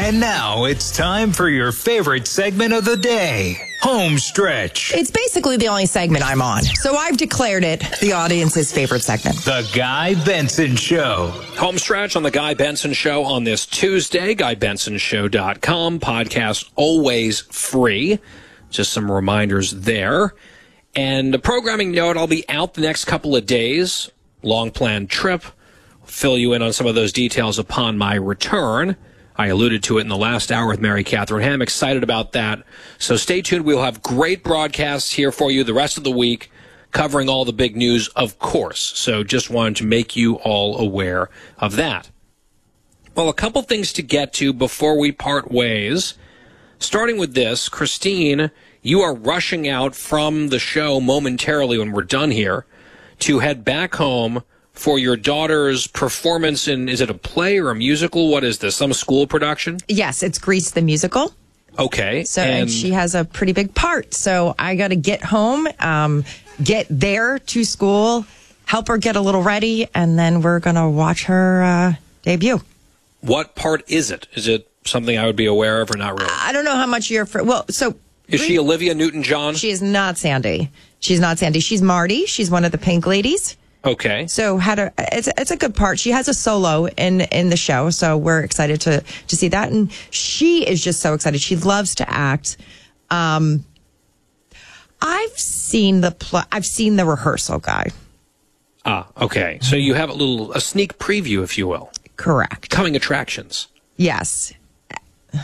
And now it's time for your favorite segment of the day, Home Stretch. It's basically the only segment I'm on, so I've declared it the audience's favorite segment. The Guy Benson Show. Home Stretch on The Guy Benson Show on this Tuesday. GuyBensonShow.com. Podcast always free. Just some reminders there. And a programming note, I'll be out the next couple of days. Long planned trip. Fill you in on some of those details upon my return. I alluded to it in the last hour with Mary Catherine Ham. Excited about that. So stay tuned. We'll have great broadcasts here for you the rest of the week, covering all the big news, of course. So just wanted to make you all aware of that. Well, a couple things to get to before we part ways. Starting with this, Christine, you are rushing out from the show momentarily when we're done here to head back home for your daughter's performance in, is it a play or a musical? What is this, some school production? Yes, it's Grease the Musical. Okay. So, and she has a pretty big part. So I got to get home, get there to school, help her get a little ready, and then we're going to watch her debut. What part is it? Is it something I would be aware of or not really? I don't know how much you're... Is she Olivia Newton-John? She is not Sandy. She's not Sandy. She's Marty. She's one of the Pink Ladies. Okay. So it's a good part. She has a solo in the show, so we're excited to see that. And she is just so excited. She loves to act. I've seen the rehearsal, Guy. Ah, okay. So you have a sneak preview, if you will. Correct. Coming attractions. Yes.